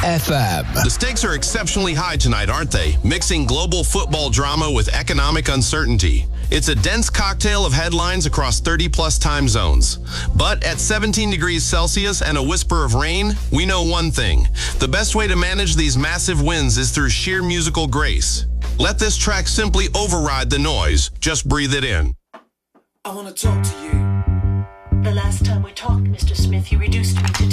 FM. The stakes are exceptionally high tonight, aren't they? Mixing global football drama with economic uncertainty. It's a dense cocktail of headlines across 30-plus time zones. But at 17 degrees Celsius and a whisper of rain, we know one thing. The best way to manage these massive winds is through sheer musical grace. Let this track simply override the noise. Just breathe it in. I want to talk to you. The last time we talked, Mr. Smith, you reduced me to